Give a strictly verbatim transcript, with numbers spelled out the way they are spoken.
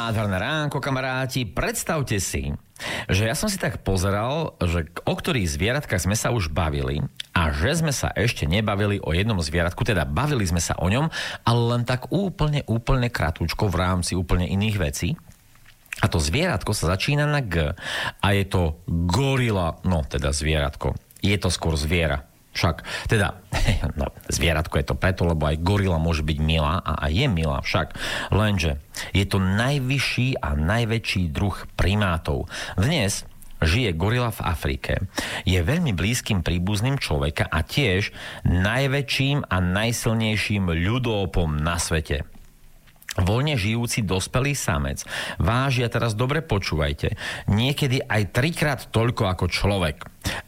Nádherné ránko, kamaráti. Predstavte si, že ja som si tak pozeral, že o ktorých zvieratkách sme sa už bavili a že sme sa ešte nebavili o jednom zvieratku, teda bavili sme sa o ňom, ale len tak úplne, úplne kratučko v rámci úplne iných vecí. A to zvieratko sa začína na G a je to gorila, no teda zvieratko. Je to skôr zviera. Však, teda, no, zvieratko je to preto, lebo aj gorila môže byť milá a aj je milá však. Lenže je to najvyšší a najväčší druh primátov. Dnes žije gorila v Afrike. Je veľmi blízkym príbuzným človeka a tiež najväčším a najsilnejším ľudópom na svete. Voľne žijúci dospelý samec váži, a teraz dobre počúvajte, niekedy aj trikrát toľko ako človek.